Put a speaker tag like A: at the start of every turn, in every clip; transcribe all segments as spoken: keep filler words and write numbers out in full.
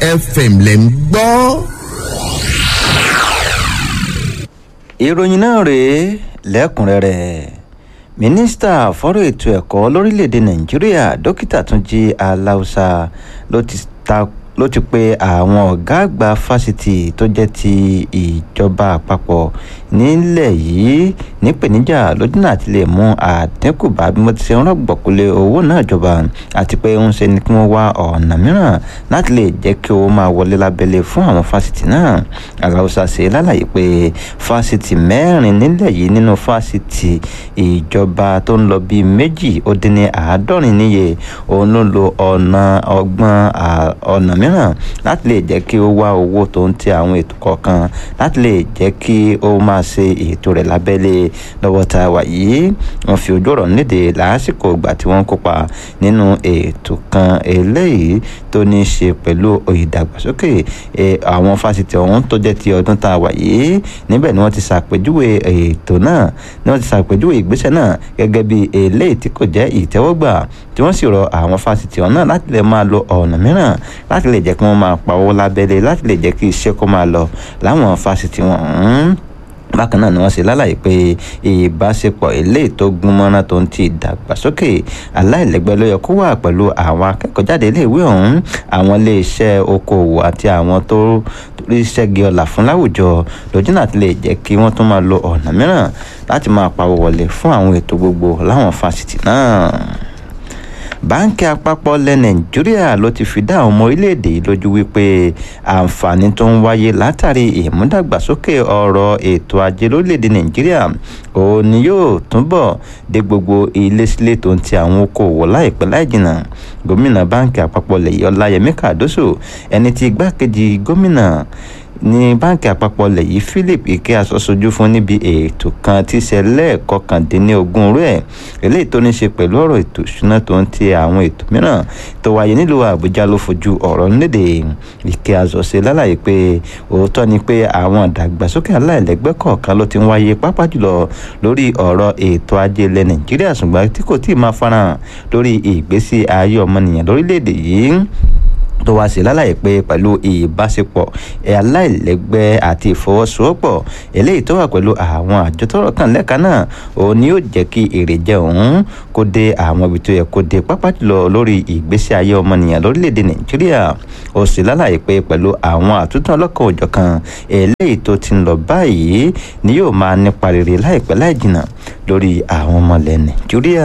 A: F M lẹ̀ ń gbọ́.
B: ìròyìn náà rèé lẹ́kùnrẹ́rẹ́. mínísítà fọ́rọ̀ ètò ẹ̀kọ́ lórílẹ̀‐èdè nàìjíríà dókítà túnjí aláùsà ló ti ta ló ti pe àwọn ọ̀gá àgbà fásitì tó jẹ́ ti ìjọba àpapọ̀ nílẹ̀ yìí nípèníjà lójúnà àti lè mú àdínkù bá bí wọ́n ti ṣe ń rọ̀gbọ̀kúlé owó náà jọba àti pé ń ṣe ni kí wọ́n wá ọ̀nà mìíràn láti lè jẹ́ kí owó máa wọlé lábẹ́lé fún àwọn fásitì náà. aláùsà ṣe lálàyé pé fásitì mẹ́rin nílẹ̀ yìí nínú fásitì ìjọba tó ń lọ bíi méjì ó dín ní àádọ́rin níye òun ló lo ọ̀nà ọgbọ́n ọ̀nà mìíràn láti lè jẹ́ kí ó wá owó tó ń ti àwọn ètò kọ̀ọ̀kan láti lè jẹ́ kí ó máa ṣe ètò rẹ̀ lábẹ́lé lọ́wọ́ tá a wà yìí. wọ́n fi ojú ọ̀rọ̀ nídè lásìkò ìgbà tí wọ́n kópa nínú ètò kan eléyìí tó ní í ṣe pẹ̀lú ìdàgbàsókè àwọn fásitì ọ̀hún tó jẹ́ ti ọdún tá a wà yìí. níbẹ̀ ni wọ́n ti ṣàpèjúwe ètò náà ni wọ́n ti ṣàpèjúwe ìgbésẹ̀ náà gẹ́gẹ́ bí eléyìí tí kò jẹ́ ìtẹ́wọ́gbà tí wọ́n sì rọ àwọn fásitì ọ̀hún náà láti lè máa lo ọ̀nà mìíràn láti lè jẹ́ kí wọ́n máa pawó lábẹ́lé láti lè jẹ́ kí iṣẹ́ kó máa lọ láwọn fásitì wọn. bákan náà ni wọ́n ṣe lálàyé pé ìbáṣepọ̀ eléyìí tó gún mọ́rán tó ń ti ìdàgbàsókè aláìlẹ́gbẹ́ ló yẹ kó wà pẹ̀lú àwọn akẹ́kọ̀ọ́ jáde iléèwé ọ̀hún àwọn iléeṣẹ́ okòwò àti àwọn tó rí ṣẹ́gi ọ̀la fún láwùjọ lójú náà ti lè jẹ́ kí wọ́n tún máa lo ọ̀nà mìíràn láti máa pawó wọlé fún àwọn ètò gbogbo láwọn fásitì náà. báńkì àpapọ̀ ilẹ̀ nàìjíríà ló ti fi dá àwọn ọmọ orílẹ̀-èdè yìí lójú wípé àǹfààní tó ń wáyé látàrí ìmúdàgbàsókè ọrọ̀ ètò ajé lórílẹ̀-èdè nàìjíríà òun ni yóò túbọ̀ dé gbogbo ilé sílé tó ń ti àwọn okòwò láìpẹ́ láì jìnnà. gómìnà báńkì àpapọ̀ ilẹ̀ yìí ọláyẹmí kàdóso ẹni tí igbákejì gómìnà ní báńkì àpapọ̀ ilẹ̀ yìí philip ike aṣojú fún níbi ètò kan tí ṣẹlẹ̀ kọkàndínlógún rẹ̀ eléyìí tó ní ṣe pẹ̀lú ọ̀rọ̀ ètò ìṣúná tó ń ti àwọn ètò mìíràn tó wáyé nílùú àbújá ló fojú ọ̀rọ̀ lédè. ike aṣọṣe lálàyé pé òótọ́ ni pé àwọn ìdàgbàsókè aláìlẹ́gbẹ́ kọ̀ọ̀kan ló ti ń wáyé pápá jùlọ lórí ọ̀rọ̀ ètò ajé ilẹ̀ nàìjíríà ṣùgbọ́n tí kò tíì máa farahàn lórí ìgbésí ayé ọmọnìyàn lórílẹ̀‐èdè yìí tó wá sí lálàyé pé pẹ̀lú ìbáṣepọ̀ aláìlẹ́gbẹ́ àti ìfọwọ́sowọ́pọ̀ eléyìí tó wà pẹ̀lú àwọn àjọ tọ́rọ̀ kàn lẹ́ka náà òun ni yóò jẹ́ kí èrè jẹ òun kó dé àwọn ibi tó yẹ kó dé pápá jùlọ lórí ìgbésí ayé ọmọnìyàn lórílẹ̀‐èdè nàìjíríà. ó sì lálàyé pé pẹ̀lú àwọn àtúntò ọlọ́kan òjọ̀kan eléyìí tó ti ń lọ báyìí ni yóò máa nípa rere láìpẹ́ láì jìnnà lórí àwọn ọmọ ilẹ̀ nàìjíríà.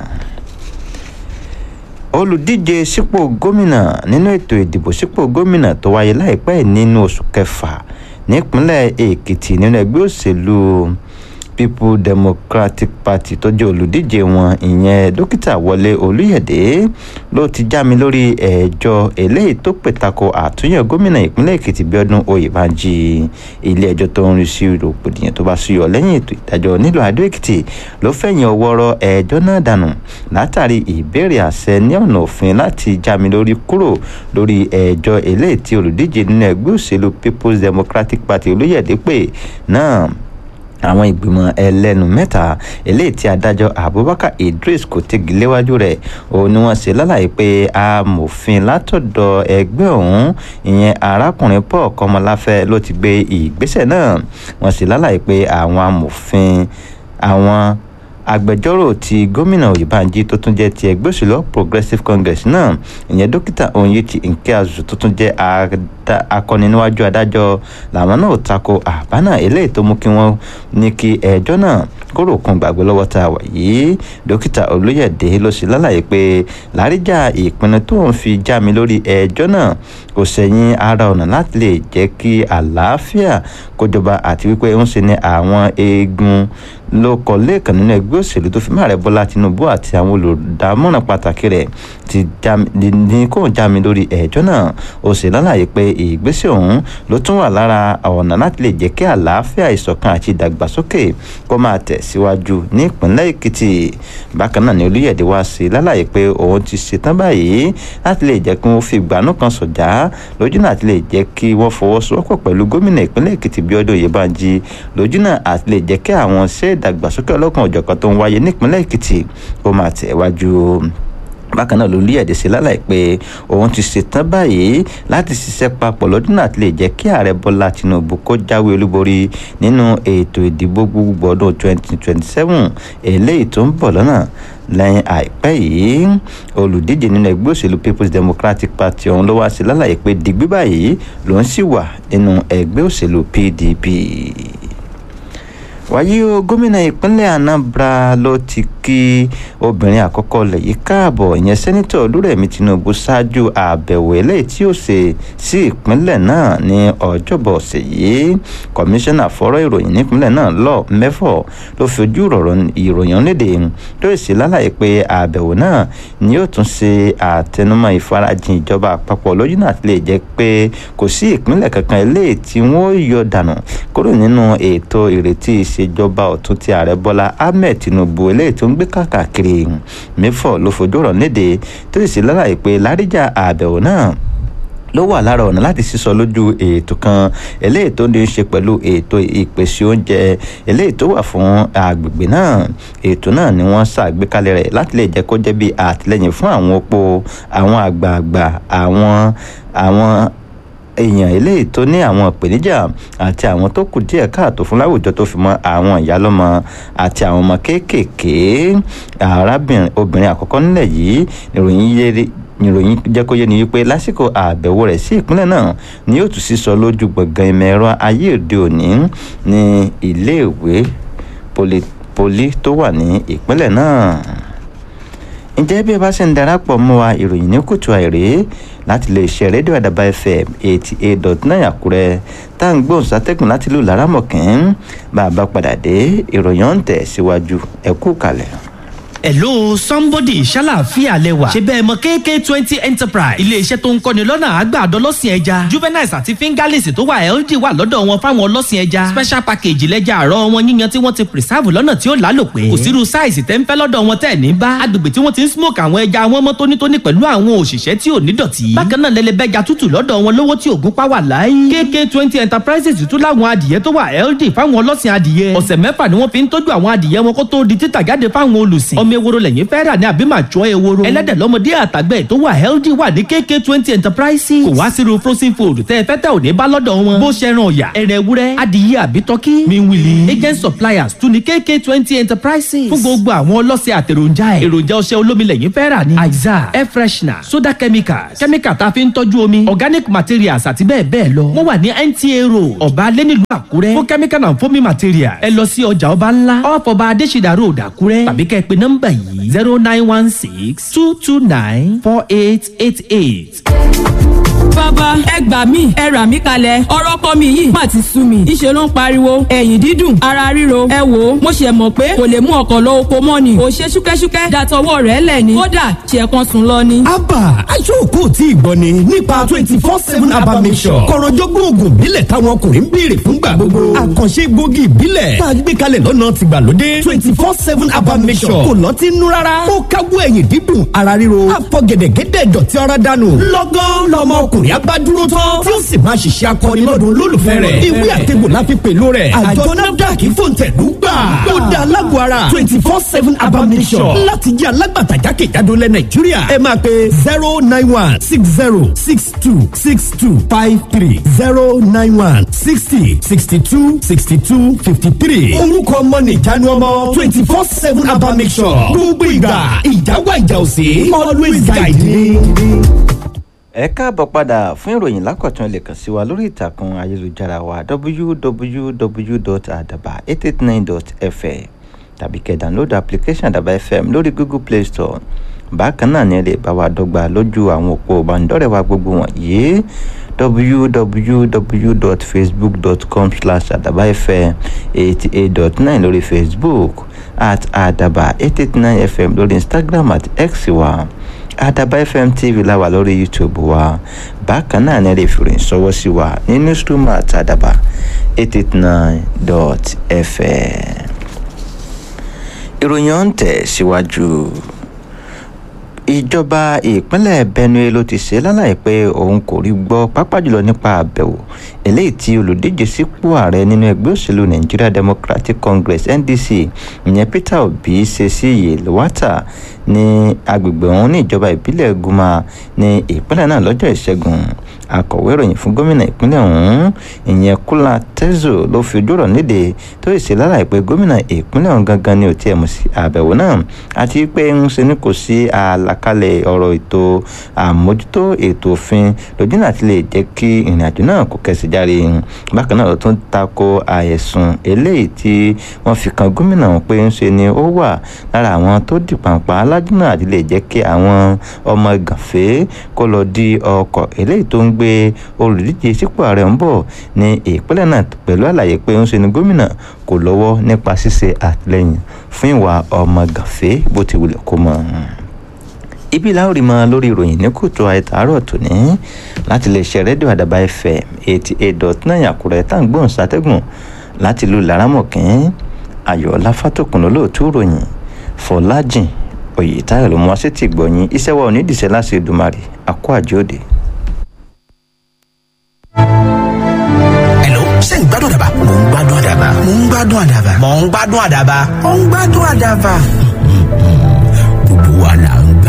B: olùdíje sípò gómìnà nínú ètò ìdìbò sípò gómìnà tó wáyé láìpẹ́ nínú oṣù kẹfà nípínlẹ̀ èkìtì nínú ẹgbẹ́ òṣèlú people democratic party tó jẹ́ olùdíje wọn ìyẹn dókítà wọlé olúyẹ̀dé ló ti já mi lórí ẹjọ́ eléyìí tó pètàkò àtúnyẹ̀ gómìnà ìpínlẹ̀ èkìtì bíọ́dún oyèbánjí. ilé ẹjọ́ tó ń rí sí rògbòdìyàn tó bá súyọ lẹ́yìn ètò ìdájọ́ nílùú àdó èkìtì ló fẹ̀yìn ọwọ́rọ́ ẹjọ́ náà dànù látàrí ìbéèrè àṣẹ ní ọ̀nà òfin láti já mi lórí kúrò lórí ẹjọ́ eléyìí tí olùdíje nínú ẹgbẹ́ òṣèlú people's democratic party olúyẹ̀dé pè náà. àwọn ìgbìmọ̀ ẹlẹ́nu mẹ́ta eléyìí tí adájọ́ abubakar idris kò tẹ́gi léwájú rẹ̀ òun ni wọ́n ṣe lálàyé pé amòfin látọ̀dọ̀ ẹgbẹ́ ọ̀hún ìyẹn arákùnrin paul kọmọláfẹ́ ló ti gbé ìgbésẹ̀ náà. wọ́n ṣe lálàyé pé àwọn amòfin àwọn agbẹjọ́rò ti gómìnà oyèbánjí tó tún jẹ́ ti ẹgbẹ́ òṣèlú progressive congress náà ìyẹn dókítà onyechi nkeazu tó tún jẹ́ akọni níwájú adájọ́ làwọn náà tako àbá náà eléyìí tó mú kí wọ́n ní kí ẹjọ́ náà kóró kan gbàgbé lọ́wọ́ tá a wà yìí. dókítà olóyèdè ló ṣe lálàyé pé láríjà ìpinnu tó ń fi já mi lórí ẹjọ́ náà kò sẹ́yìn ara ọ̀nà láti lè jẹ́ kí àlàáfíà kó jọba àti wípé ń ṣe ní àwọn eegun ló kọ lẹ́ẹ̀kan nínú ẹgbẹ́ òṣèlú tó fi máa rẹ̀ bọ́lá tinubu àti àwọn olùdámọ̀ràn pàtàkì rẹ̀ ti ní kó já mi lórí ẹjọ́ náà. ó ṣe lálàyé pé ìgbésẹ̀ ọ̀hún ló tún wà lára ọ̀nà láti lè jẹ́ kí àlàáfíà ìṣọ̀kan àti ìdàgbàsókè kó máa tẹ̀síwájú ní ìpínlẹ̀ èkìtì. bákan náà ni olúyẹ̀dé wá sí lálàyé pé òun ti ṣetán báyìí láti lè jẹ́ kí wọ́n fi ìgbàanú kan sọ̀jà lójúnà àti lè jẹ́ kí wọ́n fọwọ́sowọ́pọ̀ pẹ̀lú gómìnà ìpínlẹ̀ èkìtì bíọ́dún oyèbánjí lójúnà àti lè jẹ́ kí àwọn ṣe ìdàgbàsókè ọlọ́kan òjọ̀kan tó ń wáyé nípínlẹ̀ èkìtì kó máa tẹ̀wájú. bákan náà lórílẹ̀‐èdè ṣe lálàyé pé òun ti ṣetán báyìí láti ṣiṣẹ́ papọ̀ lọ́dún náà lè jẹ́ kí ààrẹ bọ́lá tinubu kó jáwé olúborí nínú ètò ìdìbò gbogbo ọdún twenty twenty seven eléyìí tó ń bọ̀ lọ́nà lẹ́yìn àìpẹ́ yìí olùdíje nínú ẹgbẹ́ òṣèlú people's democratic party ọ̀hún ló wá sí lálàyé pé dìgbì báyìí lòun sì wà nínú ẹgbẹ́ òṣèlú p d p. wáyé o gómìnà ìpínlẹ̀ anambra ló ti kí obìnrin àkọ́kọ́ lẹ̀ yìí káàbọ̀ ìyẹn sẹ́nitọ̀ olúrẹ̀mí tinubu ṣáájú àbẹ̀wò eléyìí tí ó ṣe sí ìpínlẹ̀ náà ní ọjọ́bọ̀ ọ̀sẹ̀ yìí kọmíṣánná fọ́rọ̀ ìròyìn nípínlẹ̀ náà lọ mẹ́fọ̀ ló fi ojú ìròyìn léde tó sì lálàyé pé àbẹ̀wò náà ni yóò tún ṣe àtẹnumọ́ ìfarajìn ìjọba àpapọ̀ lójú náà lè jẹ́ pé kò sí ìpínlẹ̀ kankan eléyìí tí wọ́n yọ dànù kúrò nínú ètò ìrètí ìṣèjọba ọ̀tún ti ààrẹ bọ́lá ahmed tinubu eléyìí tó ń gbé káàkiri mẹ́fọ̀ ló fojú ọ̀rọ̀ léde tó sì lálàyé pé láríjà àbẹ̀wò náà ló wà lára ọ̀nà láti sísọ lójú ètò kan eléyìí tó ní í ṣe pẹ̀lú ètò ìpèsè oúnjẹ eléyìí tó wà fún agbègbè náà ètò náà ni wọ́n ṣàgbékalẹ̀ rẹ̀ láti lè jẹ́ kó jẹ́ bí àtìlẹ́yìn fún àwọn opó àwọn àgbààgbà àwọn àwọn èèyàn eléyìí tó ní àwọn ìpèníjà àti àwọn tó kù díẹ̀ káàtó fún láwùjọ tó fi mọ́ àwọn ìyálọ́mọ àti àwọn ọmọ kéékèèké arábìnrin obìnrin àkọ́kọ́ nílẹ̀ yìí ìròyìn yẹrí ìròyìn jẹ́ kó yé ni wípé lásìkò àbẹ̀wò rẹ̀ sí ìpínlẹ̀ náà ni yóò tún sísọ lójú gbọ̀ngàn ìmọ̀ ẹ̀rọ ayé òde òní ní iléèwé poli tó wà ní ìpínlẹ̀ náà. ǹjẹ́ bí ẹ bá ṣe ń darapọ̀ mọ́ wa ìròyìn ní kùtù àìrè láti lè ṣe rédíò àdàbà fm eighty eight dot nine àkúrẹ́ tá à ń gbóhùn sátẹ́gùn láti lù lárámọ̀kín bá a bá padà dé ìròyìn ọ̀hún tẹ̀ síwájú ẹ kú kalẹ̀.
C: hello somebody ṣàlàáfíà lẹwà ṣe bẹ́ẹ̀ mọ K K twenty enterprise iléeṣẹ́ tó ń kọ́ni lọ́nà àgbàdo ọlọ́sìn ẹja juveniles àti fingerlings tó wà healthy wà lọ́dọ̀ wọn fáwọn ọlọ́sìn ẹja special package lẹ́jà àárọ̀ wọn yíyan tí wọ́n ti preserve lọ́nà tí ó lálòpẹ́ kò sírú size tẹ́ ń fẹ́ lọ́dọ̀ wọn tẹ́ ní bá agbègbè tí wọ́n ti ń smoke àwọn ẹja wọn mọ́ tónítóní pẹ̀lú àwọn òṣìṣẹ́ tí ò ní dọ̀tí bákan náà lẹ́lẹ́bẹ́ja tútù lọ́dọ̀ wọn lówó tí ògún pa wà láyé K K twenty enterprises tún láwọn adìyẹ tó wà healthy fáwọn ọlọ́sìn adìyẹ ọ̀sẹ̀ mẹ́fà ni wọ́n fi ń tọ́jú àwọn adìyẹ wọn kó tó di títà jáde fáwọn olùsìn ọmọ ewúro lẹ́yìn fẹ́ ní àbí máa jọ ewúro ẹlẹ́dẹ̀ lọ́mọdé àtàgbẹ̀ tó wà healthy wà ní K K twenty enterprises kò wá sírú frozen food tẹ́ ẹ fẹ́ tẹ́ ò ní bá lọ́dọ̀ wọn bó ṣe ran ọ̀yà ẹ̀rẹ̀ ewúrẹ́ adìyẹ àbí tọ́kí miwili agent suppliers tún ní K K twenty enterprises fún gbogbo àwọn ọlọ́sẹ̀ àtẹ̀ròjà ẹ̀ èròjà ọṣẹ olómi lẹ́yìn fẹ́ rà ní aiza air freshener soda chemicals chemical tá a fi ń tọ́jú omi organic materials àti bẹ́ẹ̀ bẹ́ẹ̀ lọ wọ́n wà ní N T A road ọ̀bá alẹ́ nílùú àkúrẹ́ fún chemical and foaming material ẹ lọ sí ọjà ọba ńlá ọ̀fọ̀ba adésìdá road àkúrẹ́ tàbí kẹ́ ẹ pè nọ́mbà yìí zero nine one six two two nine four eight eight eight.
D: bàbá ẹ gbà mí ẹ rà mí kalẹ̀ ọ̀rọ̀ kọ́ mi yìí má ti sú mi ìṣe ló ń pariwo ẹ̀yìn dídùn ara ríro ẹ wò ó mo ṣe mọ̀ pé kò lè mú ọkọ̀ lọ oko mọ́ ni kò ṣe ṣúkẹ́ṣúkẹ́ dàtọwọ́ rẹ̀ lẹ̀ ni kódà ṣe kan sùn lọ ni.
A: abba aṣọ́kù tí ìgbọ́ ni nípa twenty four seven abba mission kọ̀rọ̀jọ́gbọ́n oògùn ìbílẹ̀ táwọn ọkùnrin ń béèrè fúngbà gbogbo àkànṣe gbòógì ìbílẹ̀ tá a gbé kalẹ̀ lọ́nà tìgbàlódé twenty four seven abba mission kò lọ́tí nú rárá ó káwọ́ ẹ̀yìn dídùn ara ríro àfọ̀gẹ̀dẹ̀gẹ̀dẹ̀ dọ̀tí ara dànù lọ́gán lọ́mọ ọkùnrin abá dúró tán tí ó sì máa ṣiṣẹ́ akọni lọ́dún olólùfẹ́ rẹ̀ ìwé àtẹ̀gbò la fi pẹ̀lú rẹ̀ àjọ nafdac fòǹtẹ̀lú gbà ó dá alágbó ara twenty four seven abba mission láti jẹ́ alágbàtà jákèjádò lẹ̀ nàìjíríà ẹ máa pe zero nine one six zero six two six two five three zero nine one sixty sixty two sixty two fifty three orúkọ ọmọ nìjánu ọmọ twenty four seven abba mission gbogbo ìgbà ìjáwá ìjà òsè always guide me.
B: ẹ káàbọ̀ padà fún ìròyìn lákọ̀tún ẹ lè kàn sí wa lórí ìtàkùn ayélujára wa w w w dot adaba eight eight nine dot f m tàbí kẹ́ download application Adaba F M lórí Google Play Store bákan náà ni ẹ lè bá wa dọ́gba lójú àwọn òpó ìbánidọ́rẹ̀ẹ́ wa gbogbo wọ̀nyí w w w dot facebook dot com slash adaba f m eighty eight dot nine lórí Facebook at adaba eight eight nine f m lórí Instagram at x wa Adaba F M T V la wà lórí YouTube wa bákan náà ní ẹ lè fi ìròyìn ṣọwọ́ sí wa ní newsroom at adaba eight eight nine dot f m. ìròyìn ọ̀hún tẹ̀ síwájú. ìjọba ìpínlẹ̀ Benue ló ti ṣe lálàyé pé òun kò rí gbọ́ pàápàá jùlọ nípa àbẹ̀wò eléyìí tí olùdíje sípò ààrẹ nínú ẹgbẹ́ òṣèlú Nigeria Democratic Congress N D C ìyẹn Peter Obi ṣe sí Yelwata ní agbègbè ọ̀hún ní ìjọba ìbílẹ̀ Guma ní ìpínlẹ̀ náà lọ́jọ́ ìṣẹ́gun. Akọ̀wé ìròyìn fún gómìnà ìpínlẹ̀ ọ̀hún ìyẹn Kula Tezo ló fi ojú ọ̀rọ̀ níde tó sì lálàyé pé gómìnà ìpínlẹ̀ ọ̀hún gangan ni ò tiẹ̀ mọ̀ sí àbẹ̀wò náà àti pé ń ṣe ní kò sí àlàkalẹ̀ ọ̀rọ̀ ètò àmójútó ètò òfin lójúnà àti lè jẹ́ kí ìrìn àjò náà kó kẹsì járe. Bákan náà ló tún tako àyẹ̀sùn eléyìí tí wọ́n fi kan gómìnà ọ̀hún pé ń ṣe ni ó wà lára àwọn tó di pàǹpá alájùmọ̀ àti lè jẹ́ kí àwọn ọmọ gànfẹ́ kó lọ di ọkọ̀ eléyìí tó ń gbé olùdíje sípò ààrẹ ń bọ̀ ní ìpínlẹ̀ náà pẹ̀lú àlàyé pé ń ṣe ni gómìnà kò lọ́wọ́ nípa ṣíṣe àtìlẹ́yìn fún ìwà ọmọ gànfẹ́ bó ti wulẹ̀ kó mọ̀. Ibi láwọn rí mọ lórí ìròyìn ní kùtù àìtàárọ̀ tòní láti lè ṣe rédíò Àdàbà F M eighty eight dot nine Àkúrẹ́ tá à ń gbóhùn sátẹ́gùn láti ìlú Laramọ̀kín. Ayọ̀ọ́lá Fátòkùn lólóòtú ìròyìn, Fọlájìn Oyètáyọ̀ ló mú wá sí ti gbọ̀yìn. Iṣẹ́ wa ò ní dìṣẹ́ láti Èdùmàrè. Àkó àjòdè.
E: Hello, ṣé ń gbádùn àdàbà? Mò ń gbádùn àdàbà. Mò ń gbádùn àdàbà. Mò ń gbádùn àdàbà. Mò ń gbádùn àdàbà. Gbogbo wa là ń